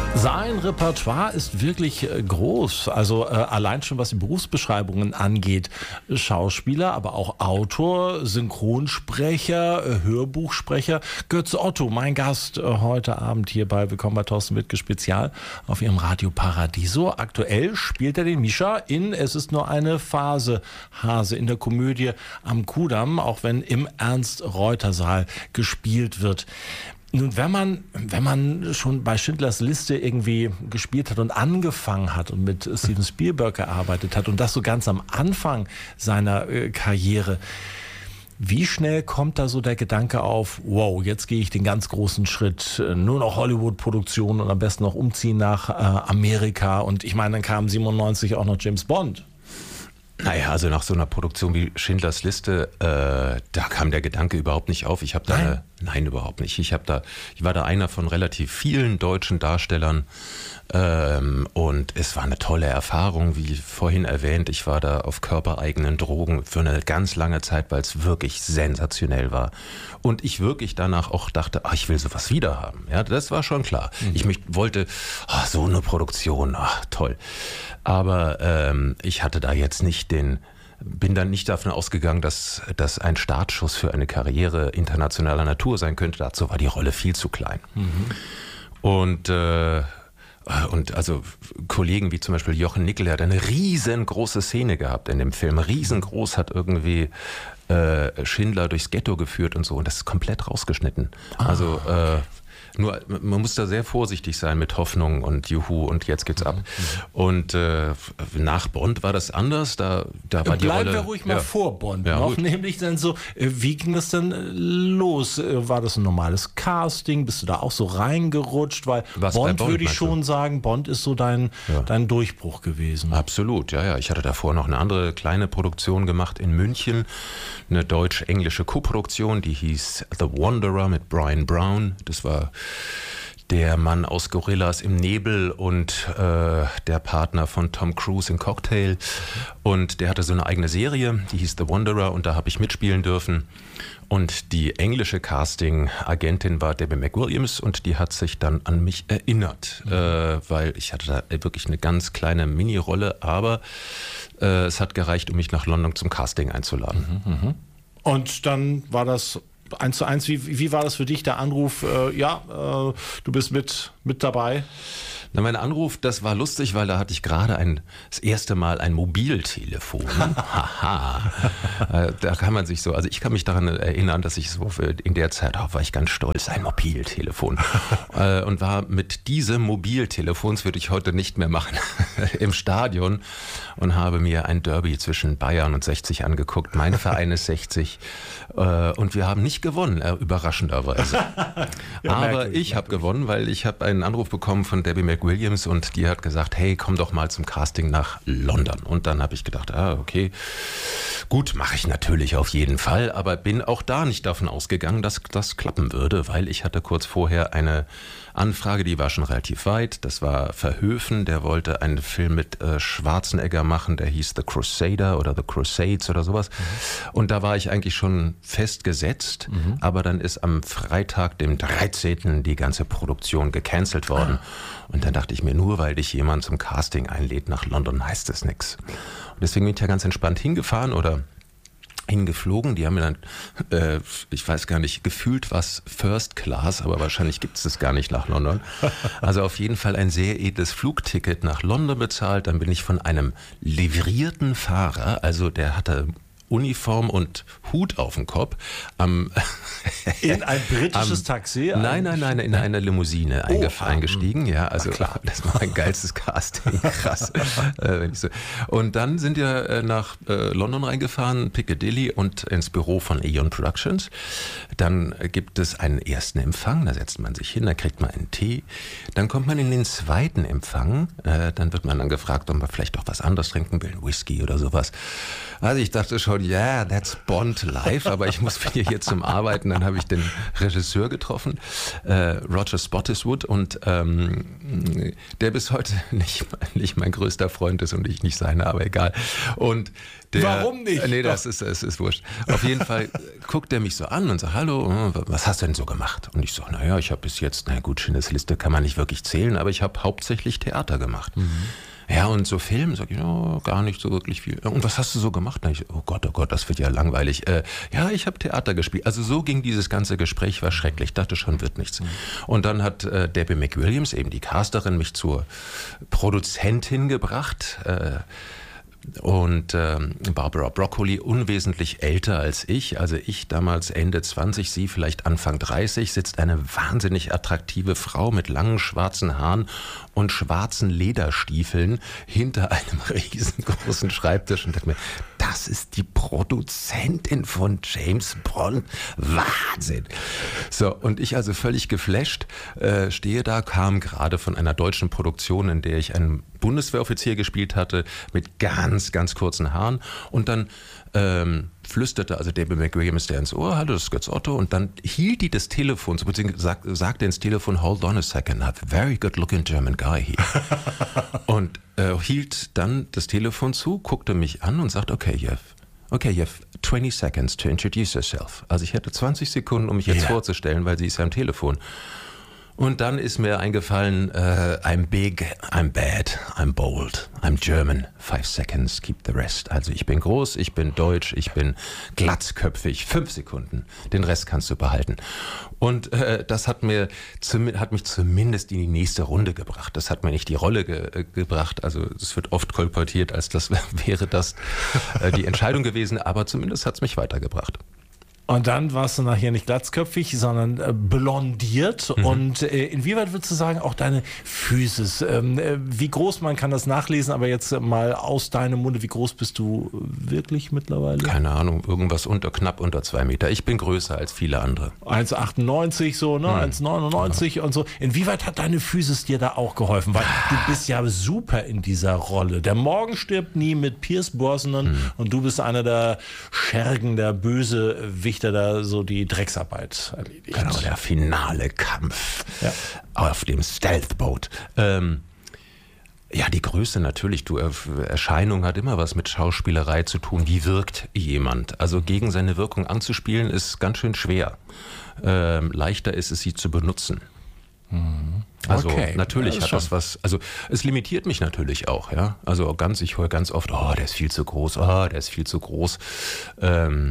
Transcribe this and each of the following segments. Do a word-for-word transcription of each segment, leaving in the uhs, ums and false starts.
Sein Repertoire ist wirklich groß, also äh, allein schon was die Berufsbeschreibungen angeht. Schauspieler, aber auch Autor, Synchronsprecher, äh, Hörbuchsprecher. Götz Otto, mein Gast äh, heute Abend hier bei Willkommen bei Thorsten Wittke Spezial auf Ihrem Radio Paradiso. Aktuell spielt er den Mischa in Es ist nur eine Phase, Hase, in der Komödie am Kudamm, auch wenn im Ernst-Reuter-Saal gespielt wird. Nun, wenn man, wenn man schon bei Schindlers Liste irgendwie gespielt hat und angefangen hat und mit Steven Spielberg gearbeitet hat und das so ganz am Anfang seiner äh, Karriere, wie schnell kommt da so der Gedanke auf, wow, jetzt gehe ich den ganz großen Schritt, äh, nur noch Hollywood-Produktion und am besten noch umziehen nach äh, Amerika, und ich meine, dann kam siebenundneunzig auch noch James Bond. Naja, also nach so einer Produktion wie Schindlers Liste, äh, da kam der Gedanke überhaupt nicht auf. Ich habe da, Nein. Eine, nein, überhaupt nicht. Ich habe da, ich war da einer von relativ vielen deutschen Darstellern, ähm, und es war eine tolle Erfahrung, wie vorhin erwähnt. Ich war da auf körpereigenen Drogen für eine ganz lange Zeit, weil es wirklich sensationell war. Und ich wirklich danach auch dachte, ach, ich will sowas wieder haben. Ja, das war schon klar. Mhm. Ich mich wollte, ach, so eine Produktion, ach, toll. Aber ähm, ich hatte da jetzt nicht den, bin dann nicht davon ausgegangen, dass das ein Startschuss für eine Karriere internationaler Natur sein könnte. Dazu war die Rolle viel zu klein. Mhm. Und äh, Und also Kollegen wie zum Beispiel Jochen Nickel, der hat eine riesengroße Szene gehabt in dem Film. Riesengroß, hat irgendwie äh, Schindler durchs Ghetto geführt und so. Und das ist komplett rausgeschnitten. Ah. Also äh, nur, man muss da sehr vorsichtig sein mit Hoffnung und Juhu und jetzt geht's ab. Mhm. Und äh, nach Bond war das anders. Da, da war die Bleiben Rolle, wir ruhig mal ja. vor Bond Ja, noch, gut. nämlich dann so, wie ging das denn los? War das ein normales Casting? Bist du da auch so reingerutscht? Weil Was bei Bond, Bond, würde ich meinst du? schon sagen, Bond ist so dein, Ja. dein Durchbruch gewesen. Absolut, ja, ja. Ich hatte davor noch eine andere kleine Produktion gemacht in München, eine deutsch-englische Koproduktion, die hieß The Wanderer mit Brian Brown. Das war der Mann aus Gorillas im Nebel und äh, der Partner von Tom Cruise in Cocktail. Und der hatte so eine eigene Serie, die hieß The Wanderer, und da habe ich mitspielen dürfen. Und die englische Casting-Agentin war Debbie McWilliams, und die hat sich dann an mich erinnert, mhm. äh, weil ich hatte da wirklich eine ganz kleine Mini-Rolle, aber äh, es hat gereicht, um mich nach London zum Casting einzuladen. Mhm, mhm. Und dann war das eins zu eins. Wie, wie war das für dich, der Anruf, äh, ja, äh, du bist mit, mit dabei? Na, mein Anruf, das war lustig, weil da hatte ich gerade ein, das erste Mal ein Mobiltelefon. Haha. Äh, da kann man sich so, also ich kann mich daran erinnern, dass ich so für, in der Zeit, oh, war ich ganz stolz, ein Mobiltelefon. äh, und war mit diesem Mobiltelefon, das würde ich heute nicht mehr machen, im Stadion und habe mir ein Derby zwischen Bayern und sechzig angeguckt. Mein Verein ist sechzig äh, und wir haben nicht gewonnen, äh, überraschenderweise. Ja, Aber merkwürdig, ich habe gewonnen, weil ich habe einen Anruf bekommen von Debbie McWilliams, und die hat gesagt, hey, komm doch mal zum Casting nach London. Und dann habe ich gedacht, ah, okay, gut, mache ich natürlich auf jeden Fall, aber bin auch da nicht davon ausgegangen, dass das klappen würde, weil ich hatte kurz vorher eine Anfrage, die war schon relativ weit. Das war Verhoeven, der wollte einen Film mit äh, Schwarzenegger machen, der hieß The Crusader oder The Crusades oder sowas. Mhm. Und da war ich eigentlich schon festgesetzt, mhm. aber dann ist am Freitag, dem dreizehnten die ganze Produktion gecancelt worden. Ah. Und dann dachte ich mir, nur weil dich jemand zum Casting einlädt nach London, heißt das nichts. Und deswegen bin ich ja ganz entspannt hingefahren oder hingeflogen. Die haben mir dann, äh, ich weiß gar nicht, gefühlt was First Class, aber wahrscheinlich gibt es das gar nicht nach London. Also auf jeden Fall ein sehr edles Flugticket nach London bezahlt. Dann bin ich von einem livrierten Fahrer, also der hatte Uniform und Hut auf dem Kopf. Am, in ein britisches am, Taxi? Nein, nein, nein, in eine Limousine oh, eingef- eingestiegen. Ja, also klar. Das war mein geilstes Casting. Krass. äh, wenn ich so. Und dann sind wir äh, nach äh, London reingefahren, Piccadilly und ins Büro von Eon Productions. Dann äh, gibt es einen ersten Empfang, da setzt man sich hin, da kriegt man einen Tee. Dann kommt man in den zweiten Empfang, äh, dann wird man dann gefragt, ob man vielleicht auch was anderes trinken will, Whisky oder sowas. Also ich dachte schon, thought, yeah, that's Bond live, aber ich muss hier, hier zum Arbeiten. Dann habe ich den Regisseur getroffen, äh, Roger Spottiswoode, und ähm, der bis heute nicht, nicht mein größter Freund ist und ich nicht seine, aber egal. Und der, Warum nicht? Nee, das ist, es ist wurscht. Auf jeden Fall guckt er mich so an und sagt, hallo, was hast du denn so gemacht? Und ich so, naja, ich habe bis jetzt, na gut, Schindlers Liste kann man nicht wirklich zählen, aber ich habe hauptsächlich Theater gemacht. Mhm. Ja, und so Film, sag ich, oh, gar nicht so wirklich viel. Und was hast du so gemacht? Na, ich, oh Gott, oh Gott, das wird ja langweilig. Äh, ja, ich habe Theater gespielt. Also so ging dieses ganze Gespräch, war schrecklich. Ich dachte schon, wird nichts. Mhm. Und dann hat äh, Debbie McWilliams, eben die Casterin, mich zur Produzentin gebracht. Äh, Und ähm, Barbara Broccoli, unwesentlich älter als ich, also ich damals Ende zwanzig, sie vielleicht Anfang dreißig, sitzt eine wahnsinnig attraktive Frau mit langen schwarzen Haaren und schwarzen Lederstiefeln hinter einem riesengroßen Schreibtisch und dachte mir, das ist die Produzentin von James Bond. Wahnsinn. So, und ich also völlig geflasht äh, stehe da, kam gerade von einer deutschen Produktion, in der ich einen Bundeswehroffizier gespielt hatte, mit ganz, ganz kurzen Haaren. Und dann ähm, flüsterte also Debbie McWilliams der ins Ohr, hallo, das ist Götz Otto. Und dann hielt die das Telefon, beziehungsweise sag, sagte ins Telefon, hold on a second, I have a very good looking German guy here. Und äh, hielt dann das Telefon zu, guckte mich an und sagte, okay, you have, okay, you have twenty seconds to introduce yourself. Also ich hätte zwanzig Sekunden, um mich jetzt yeah. vorzustellen, weil sie ist ja am Telefon. Und dann ist mir eingefallen, uh, I'm big, I'm bad, I'm bold, I'm German, five seconds, keep the rest. Also ich bin groß, ich bin deutsch, ich bin glatzköpfig, fünf Sekunden, den Rest kannst du behalten. Und äh, das hat, mir zum, hat mich zumindest in die nächste Runde gebracht. Das hat mir nicht die Rolle ge, gebracht, also es wird oft kolportiert, als das wäre das äh, die Entscheidung gewesen, aber zumindest hat es mich weitergebracht. Und dann warst du nachher nicht glatzköpfig, sondern äh, blondiert. Mhm. Und äh, inwieweit würdest du sagen, auch deine Physis, ähm, äh, wie groß, man kann das nachlesen, aber jetzt mal aus deinem Munde, wie groß bist du wirklich mittlerweile? Keine Ahnung, irgendwas unter, knapp unter zwei Meter. Ich bin größer als viele andere. eins Komma achtundneunzig so, ne? Mhm. eins Komma neunundneunzig ja. und so. Inwieweit hat deine Physis dir da auch geholfen? Weil du bist ja super in dieser Rolle. Der Morgen stirbt nie mit Pierce Brosnan mhm. und du bist einer der Schergen, der Bösewichter, der da so die Drecksarbeit erledigt. Genau, der finale Kampf ja. auf dem Stealth-Boat. Ähm, ja, die Größe natürlich, du, Erscheinung hat immer was mit Schauspielerei zu tun. Wie wirkt jemand? Also gegen seine Wirkung anzuspielen ist ganz schön schwer. Ähm, leichter ist es, sie zu benutzen. Mhm. Also okay. natürlich ja, das hat das was, also es limitiert mich natürlich auch, ja. Also ganz, ich höre ganz oft, oh, der ist viel zu groß, oh, der ist viel zu groß. Ähm,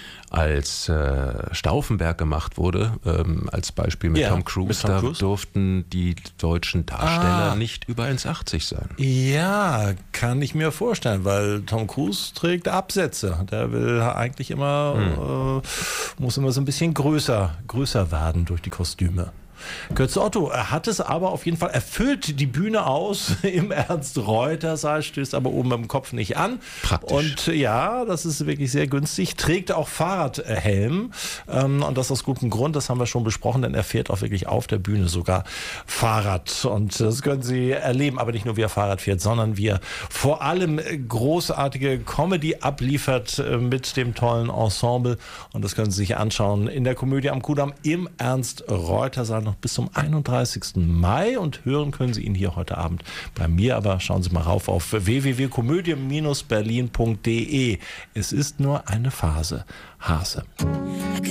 Als äh, Stauffenberg gemacht wurde, ähm, als Beispiel mit, ja, Tom Cruise, mit Tom da Cruise, durften die deutschen Darsteller ah. nicht über eins Komma achtzig sein. Ja, kann ich mir vorstellen, weil Tom Cruise trägt Absätze. Der will eigentlich immer, hm. äh, muss immer so ein bisschen größer, größer werden durch die Kostüme. Götz Otto, er hat es aber auf jeden Fall, erfüllt die Bühne aus im Ernst-Reuter-Saal, stößt aber oben im Kopf nicht an. Praktisch. Und ja, das ist wirklich sehr günstig, trägt auch Fahrradhelm ähm, und das aus gutem Grund, das haben wir schon besprochen, denn er fährt auch wirklich auf der Bühne sogar Fahrrad und das können Sie erleben, aber nicht nur wie er Fahrrad fährt, sondern wie er vor allem großartige Comedy abliefert äh, mit dem tollen Ensemble und das können Sie sich anschauen in der Komödie am Kudamm im Ernst-Reuter-Saal noch bis zum einunddreißigsten Mai und hören können Sie ihn hier heute Abend bei mir, aber schauen Sie mal rauf auf w w w punkt komödie Bindestrich berlin punkt de. Es ist nur eine Phase. Hase.